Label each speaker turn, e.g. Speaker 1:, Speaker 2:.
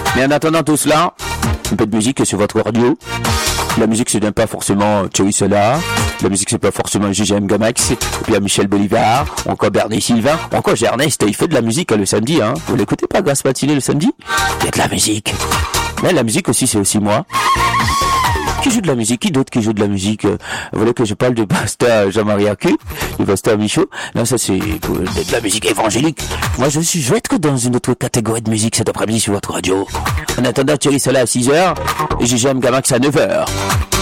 Speaker 1: Mais en attendant tout cela, un peu de musique sur votre radio. La musique, ce n'est pas forcément Thierry Solar. La musique, c'est pas forcément GGM Gamax. Et puis il y a Michel Bolivar, ou encore Bernie Sylvain, ou encore Ernest. Il fait de la musique le samedi, hein. Vous l'écoutez pas, Grasse Matinée, le samedi? Il y a de la musique. Mais la musique aussi, c'est aussi moi. Qui joue de la musique? Qui d'autre qui joue de la musique? Vous voulez que je parle de pasteur Jean-Marie Arcu, du pasteur Michaud? Non, ça c'est de la musique évangélique. Moi, je vais être dans une autre catégorie de musique cet après-midi sur votre radio. En attendant, Thierry Solar à 6h et GGM Gamax à 9h.